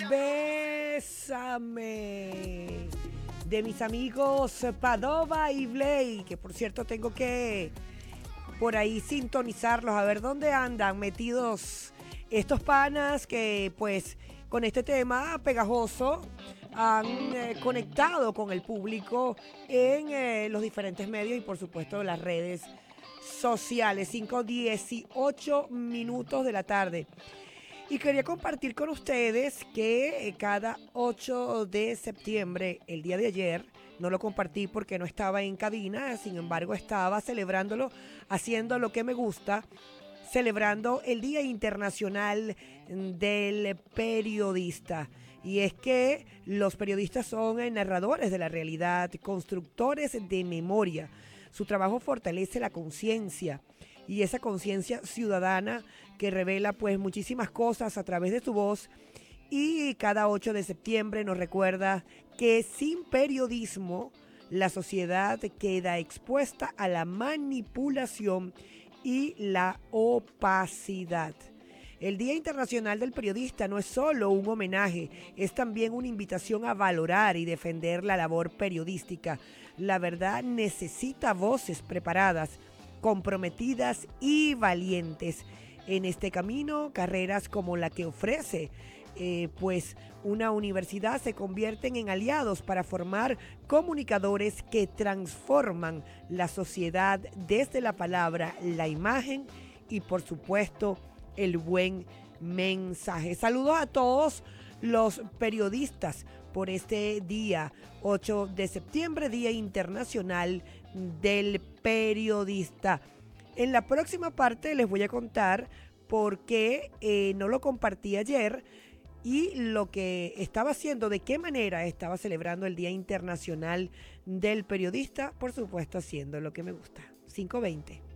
Bésame, de mis amigos Padova y Blay, que por cierto tengo que por ahí sintonizarlos, a ver dónde andan metidos estos panas que pues con este tema pegajoso han conectado con el público en los diferentes medios y por supuesto las redes sociales. 5:18 de la tarde. Y quería compartir con ustedes que cada 8 de septiembre, el día de ayer, no lo compartí porque no estaba en cabina, sin embargo estaba celebrándolo, haciendo lo que me gusta, celebrando el Día Internacional del Periodista. Y es que los periodistas son narradores de la realidad, constructores de memoria. Su trabajo fortalece la conciencia y esa conciencia ciudadana que revela pues muchísimas cosas a través de su voz, y cada 8 de septiembre nos recuerda que sin periodismo la sociedad queda expuesta a la manipulación y la opacidad. El Día Internacional del Periodista no es solo un homenaje, es también una invitación a valorar y defender la labor periodística. La verdad necesita voces preparadas, comprometidas y valientes. En este camino, carreras como la que ofrece pues una universidad se convierten en aliados para formar comunicadores que transforman la sociedad desde la palabra, la imagen y por supuesto el buen mensaje. Saludos a todos los periodistas por este día 8 de septiembre, Día Internacional del Periodista. En la próxima parte les voy a contar por qué no lo compartí ayer y lo que estaba haciendo, de qué manera estaba celebrando el Día Internacional del Periodista, por supuesto haciendo lo que me gusta. 5:20.